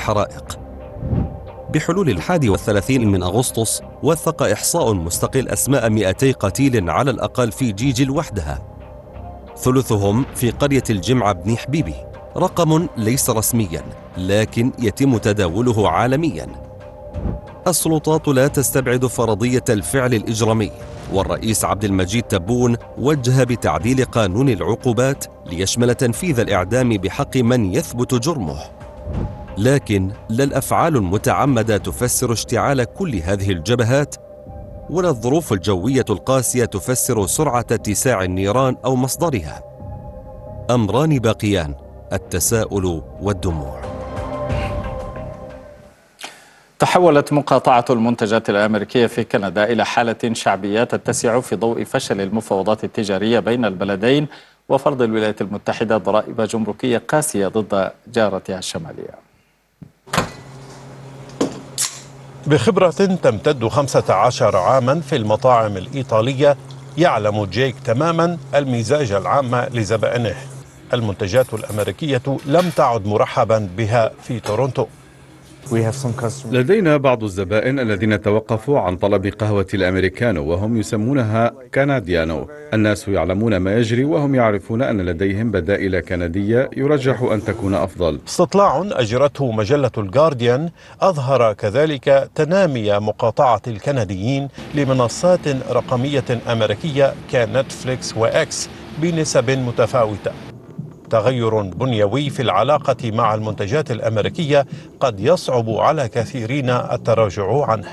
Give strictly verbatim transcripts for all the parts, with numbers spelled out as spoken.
الحرائق. بحلول الحادي والثلاثين من أغسطس وثق إحصاء مستقل أسماء مئتي قتيل على الأقل في جيجل وحدها، ثلثهم في قرية الجمعة بن حبيبي، رقم ليس رسميا لكن يتم تداوله عالميا. السلطات لا تستبعد فرضية الفعل الإجرامي، والرئيس عبد المجيد تبون وجه بتعديل قانون العقوبات ليشمل تنفيذ الإعدام بحق من يثبت جرمه. لكن لا الأفعال المتعمدة تفسر اشتعال كل هذه الجبهات، ولا الظروف الجوية القاسية تفسر سرعة اتساع النيران أو مصدرها. أمران باقيان: التساؤل والدموع. تحولت مقاطعة المنتجات الأمريكية في كندا إلى حالة شعبية تتسع في ضوء فشل المفاوضات التجارية بين البلدين وفرض الولايات المتحدة ضرائب جمركية قاسية ضد جارتها الشمالية. بخبرة تمتد خمسة عشر عاما في المطاعم الإيطالية، يعلم جيك تماما المزاج العام لزبائنه. المنتجات الأمريكية لم تعد مرحبا بها في تورونتو. لدينا بعض الزبائن الذين توقفوا عن طلب قهوة الأمريكانو وهم يسمونها كنديانو. الناس يعلمون ما يجري وهم يعرفون أن لديهم بدائل كندية يرجح أن تكون أفضل. استطلاع أجرته مجلة الجارديان أظهر كذلك تنامي مقاطعة الكنديين لمنصات رقمية أمريكية كنتفليكس وإكس بنسب متفاوتة. تغير بنيوي في العلاقة مع المنتجات الأمريكية قد يصعب على كثيرين التراجع عنه.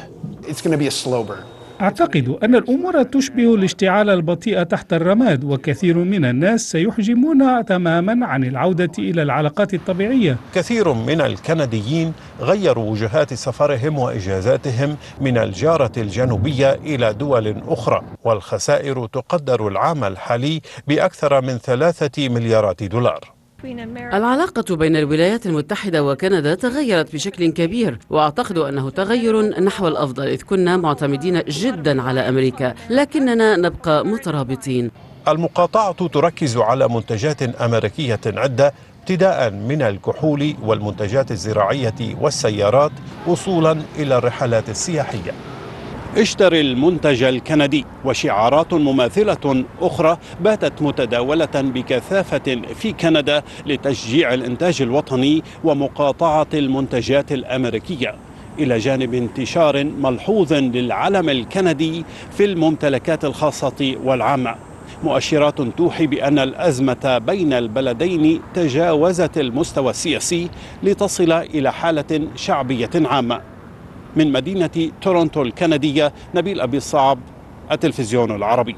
أعتقد أن الأمور تشبه الاشتعال البطيء تحت الرماد، وكثير من الناس سيحجمون تماما عن العودة إلى العلاقات الطبيعية. كثير من الكنديين غيروا وجهات سفرهم وإجازاتهم من الجارة الجنوبية إلى دول أخرى، والخسائر تقدر العام الحالي بأكثر من ثلاثة مليارات دولار. العلاقة بين الولايات المتحدة وكندا تغيرت بشكل كبير، وأعتقد أنه تغير نحو الأفضل، إذ كنا معتمدين جدا على أمريكا لكننا نبقى مترابطين. المقاطعة تركز على منتجات أمريكية عدة، ابتداء من الكحول والمنتجات الزراعية والسيارات وصولا إلى الرحلات السياحية. اشتري المنتج الكندي، وشعارات مماثلة أخرى باتت متداولة بكثافة في كندا لتشجيع الإنتاج الوطني ومقاطعة المنتجات الأمريكية، إلى جانب انتشار ملحوظ للعلم الكندي في الممتلكات الخاصة والعامة. مؤشرات توحي بأن الأزمة بين البلدين تجاوزت المستوى السياسي لتصل إلى حالة شعبية عامة. من مدينة تورونتو الكندية، نبيل أبي الصعب، التلفزيون العربي.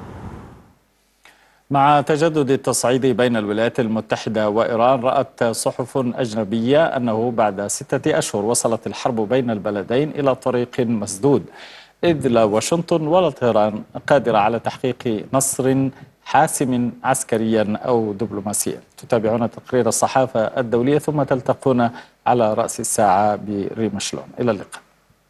مع تجدد التصعيد بين الولايات المتحدة وإيران، رأت صحف أجنبية أنه بعد ستة أشهر وصلت الحرب بين البلدين إلى طريق مسدود، إذ لا واشنطن ولا طهران قادرة على تحقيق نصر حاسم عسكريا أو دبلوماسيا. تتابعون تقرير الصحافة الدولية ثم تلتقون على رأس الساعة بريم شلون. إلى اللقاء.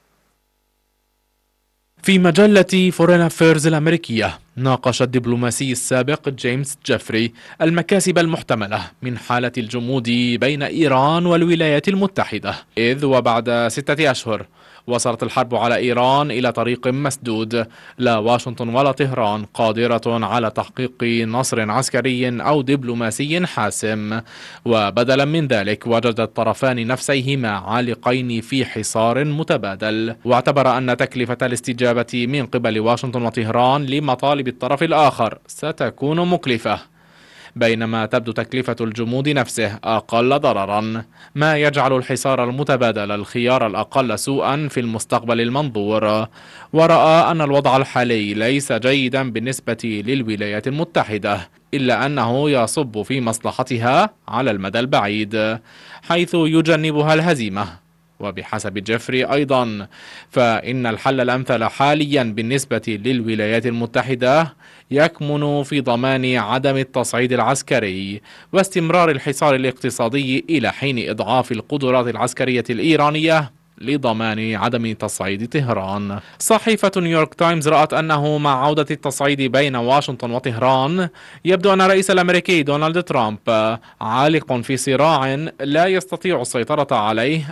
في مجلة فورين أفيرز الأمريكية، ناقش الدبلوماسي السابق جيمس جيفري المكاسب المحتملة من حالة الجمود بين إيران والولايات المتحدة، إذ وبعد ستة أشهر وصلت الحرب على إيران إلى طريق مسدود، لا واشنطن ولا طهران قادرة على تحقيق نصر عسكري أو دبلوماسي حاسم، وبدلا من ذلك وجد الطرفان نفسيهما عالقين في حصار متبادل. واعتبر أن تكلفة الاستجابة من قبل واشنطن وطهران لمطالب الطرف الآخر ستكون مكلفة، بينما تبدو تكلفة الجمود نفسه أقل ضررا، ما يجعل الحصار المتبادل الخيار الأقل سوءا في المستقبل المنظور. ورأى أن الوضع الحالي ليس جيدا بالنسبة للولايات المتحدة، إلا أنه يصب في مصلحتها على المدى البعيد حيث يجنبها الهزيمة. وبحسب جيفري أيضا فإن الحل الأمثل حاليا بالنسبة للولايات المتحدة يكمن في ضمان عدم التصعيد العسكري واستمرار الحصار الاقتصادي إلى حين إضعاف القدرات العسكرية الإيرانية لضمان عدم تصعيد طهران. صحيفة نيويورك تايمز رأت أنه مع عودة التصعيد بين واشنطن وطهران يبدو أن الرئيس الأمريكي دونالد ترامب عالق في صراع لا يستطيع السيطرة عليه